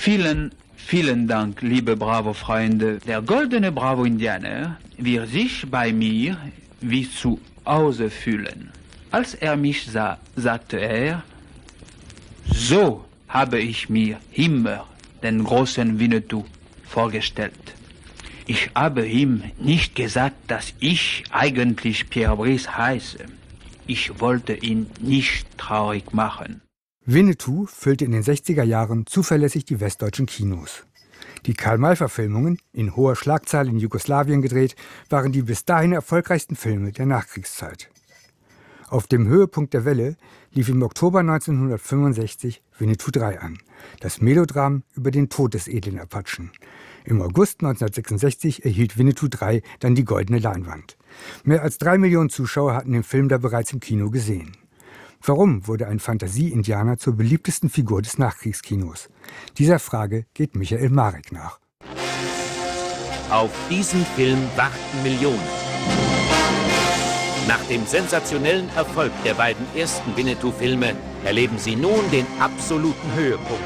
Vielen Dank, liebe Bravo-Freunde. Der goldene Bravo-Indianer wird sich bei mir wie zu Hause fühlen. Als er mich sah, sagte er, so habe ich mir immer den großen Winnetou vorgestellt. Ich habe ihm nicht gesagt, dass ich eigentlich Pierre Brice heiße. Ich wollte ihn nicht traurig machen. Winnetou füllte in den 60er Jahren zuverlässig die westdeutschen Kinos. Die Karl-May-Verfilmungen, in hoher Schlagzahl in Jugoslawien gedreht, waren die bis dahin erfolgreichsten Filme der Nachkriegszeit. Auf dem Höhepunkt der Welle lief im Oktober 1965 Winnetou 3 an, das Melodram über den Tod des edlen Apachen. Im August 1966 erhielt Winnetou 3 dann die goldene Leinwand. Mehr als 3 Millionen Zuschauer hatten den Film da bereits im Kino gesehen. Warum wurde ein Fantasie-Indianer zur beliebtesten Figur des Nachkriegskinos? Dieser Frage geht Michael Marek nach. Auf diesen Film warten Millionen. Nach dem sensationellen Erfolg der beiden ersten Winnetou-Filme erleben sie nun den absoluten Höhepunkt.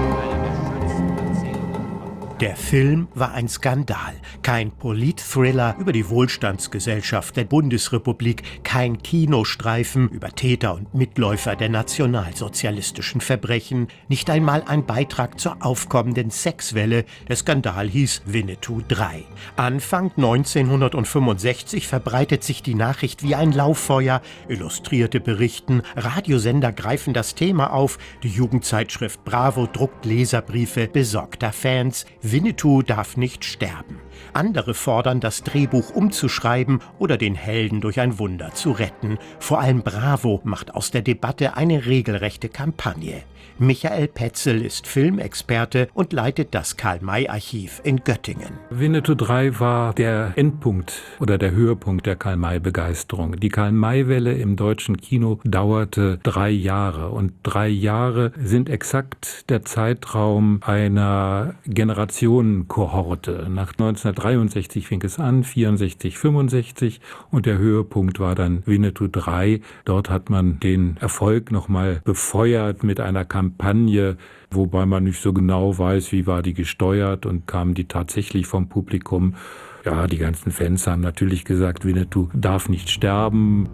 Der Film war ein Skandal. Kein Polit-Thriller über die Wohlstandsgesellschaft der Bundesrepublik, kein Kinostreifen über Täter und Mitläufer der nationalsozialistischen Verbrechen, nicht einmal ein Beitrag zur aufkommenden Sexwelle. Der Skandal hieß Winnetou 3. Anfang 1965 verbreitet sich die Nachricht wie ein Lauffeuer. Illustrierte berichten, Radiosender greifen das Thema auf, die Jugendzeitschrift Bravo druckt Leserbriefe besorgter Fans. Winnetou darf nicht sterben. Andere fordern, das Drehbuch umzuschreiben oder den Helden durch ein Wunder zu retten. Vor allem Bravo macht aus der Debatte eine regelrechte Kampagne. Michael Petzel ist Filmexperte und leitet das Karl-May-Archiv in Göttingen. Winnetou 3 war der Endpunkt oder der Höhepunkt der Karl-May-Begeisterung. Die Karl-May-Welle im deutschen Kino dauerte 3 Jahre. Und 3 Jahre sind exakt der Zeitraum einer Generationenkohorte. Nach 1963 fing es an, 64, 65 und der Höhepunkt war dann Winnetou 3. Dort hat man den Erfolg nochmal befeuert mit einer Kampagne, wobei man nicht so genau weiß, wie war die gesteuert und kamen die tatsächlich vom Publikum. Ja, die ganzen Fans haben natürlich gesagt, Winnetou darf nicht sterben.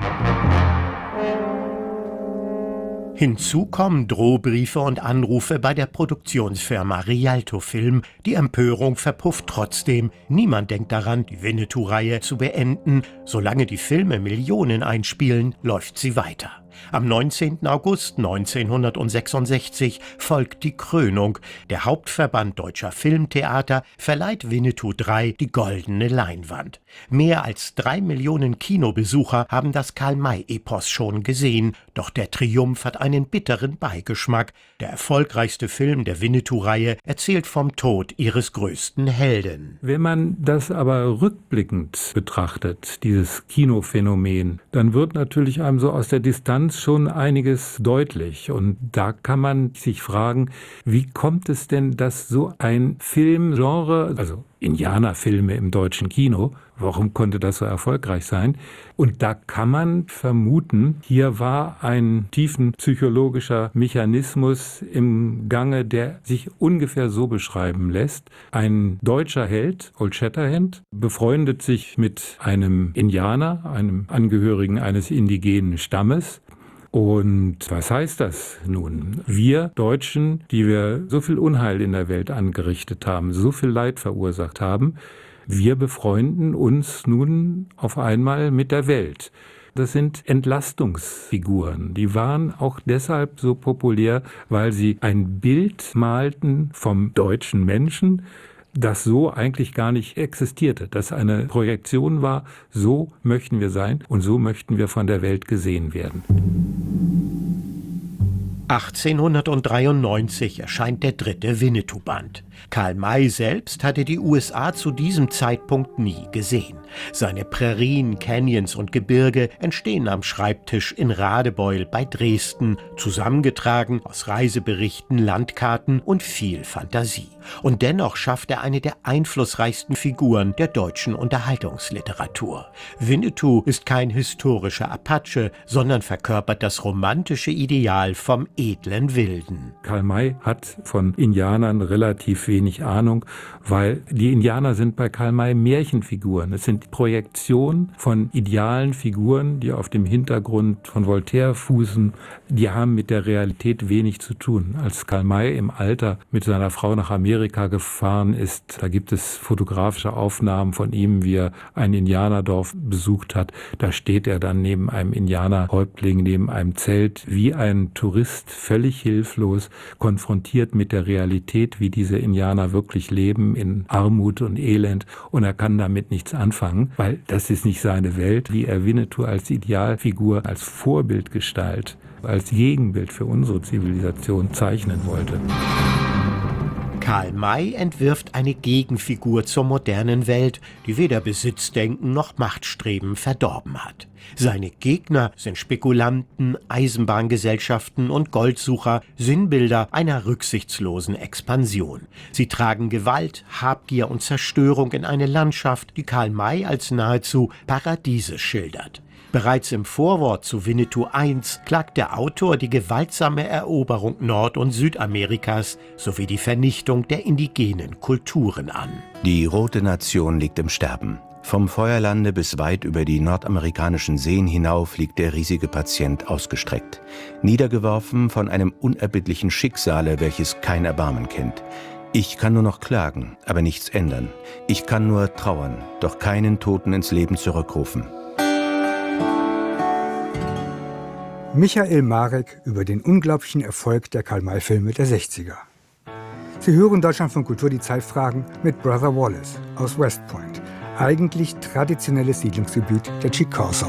Hinzu kommen Drohbriefe und Anrufe bei der Produktionsfirma Rialto Film. Die Empörung verpufft trotzdem. Niemand denkt daran, die Winnetou-Reihe zu beenden. Solange die Filme Millionen einspielen, läuft sie weiter. Am 19. August 1966 folgt die Krönung. Der Hauptverband Deutscher Filmtheater verleiht Winnetou 3 die goldene Leinwand. Mehr als 3 Millionen Kinobesucher haben das Karl-May-Epos schon gesehen. Doch der Triumph hat einen bitteren Beigeschmack. Der erfolgreichste Film der Winnetou-Reihe erzählt vom Tod ihres größten Helden. Wenn man das aber rückblickend betrachtet, dieses Kinophänomen, dann wird natürlich einem so aus der Distanz schon einiges deutlich. Und da kann man sich fragen, wie kommt es denn, dass so ein Filmgenre, also Indianerfilme im deutschen Kino, warum konnte das so erfolgreich sein? Und da kann man vermuten, hier war ein tiefenpsychologischer Mechanismus im Gange, der sich ungefähr so beschreiben lässt. Ein deutscher Held, Old Shatterhand, befreundet sich mit einem Indianer, einem Angehörigen eines indigenen Stammes. Und was heißt das nun? Wir Deutschen, die wir so viel Unheil in der Welt angerichtet haben, so viel Leid verursacht haben, wir befreunden uns nun auf einmal mit der Welt. Das sind Entlastungsfiguren. Die waren auch deshalb so populär, weil sie ein Bild malten vom deutschen Menschen, das so eigentlich gar nicht existierte, das eine Projektion war, so möchten wir sein und so möchten wir von der Welt gesehen werden. 1893 erscheint der 3. Winnetou-Band. Karl May selbst hatte die USA zu diesem Zeitpunkt nie gesehen. Seine Prärien, Canyons und Gebirge entstehen am Schreibtisch in Radebeul bei Dresden, zusammengetragen aus Reiseberichten, Landkarten und viel Fantasie. Und dennoch schafft er eine der einflussreichsten Figuren der deutschen Unterhaltungsliteratur. Winnetou ist kein historischer Apache, sondern verkörpert das romantische Ideal vom edlen Wilden. Karl May hat von Indianern relativ wenig Ahnung, weil die Indianer sind bei Karl May Märchenfiguren. Es sind Projektionen von idealen Figuren, die auf dem Hintergrund von Voltaire fußen. Die haben mit der Realität wenig zu tun. Als Karl May im Alter mit seiner Frau nach Amerika gefahren ist, da gibt es fotografische Aufnahmen von ihm, wie er ein Indianerdorf besucht hat. Da steht er dann neben einem Indianerhäuptling, neben einem Zelt, wie ein Tourist, völlig hilflos, konfrontiert mit der Realität, wie diese Indianer wirklich leben, in Armut und Elend. Und er kann damit nichts anfangen, weil das ist nicht seine Welt, wie er Winnetou als Idealfigur, als Vorbildgestalt, als Gegenbild für unsere Zivilisation zeichnen wollte. Karl May entwirft eine Gegenfigur zur modernen Welt, die weder Besitzdenken noch Machtstreben verdorben hat. Seine Gegner sind Spekulanten, Eisenbahngesellschaften und Goldsucher, Sinnbilder einer rücksichtslosen Expansion. Sie tragen Gewalt, Habgier und Zerstörung in eine Landschaft, die Karl May als nahezu paradiesisch schildert. Bereits im Vorwort zu Winnetou I klagt der Autor die gewaltsame Eroberung Nord- und Südamerikas sowie die Vernichtung der indigenen Kulturen an. Die Rote Nation liegt im Sterben. Vom Feuerlande bis weit über die nordamerikanischen Seen hinauf liegt der riesige Patient ausgestreckt. Niedergeworfen von einem unerbittlichen Schicksale, welches kein Erbarmen kennt. Ich kann nur noch klagen, aber nichts ändern. Ich kann nur trauern, doch keinen Toten ins Leben zurückrufen. Michael Marek über den unglaublichen Erfolg der Karl-May-Filme der 60er. Sie hören Deutschlandfunk Kultur die Zeitfragen mit Brother Wallace aus West Point, eigentlich traditionelles Siedlungsgebiet der Chickasaw.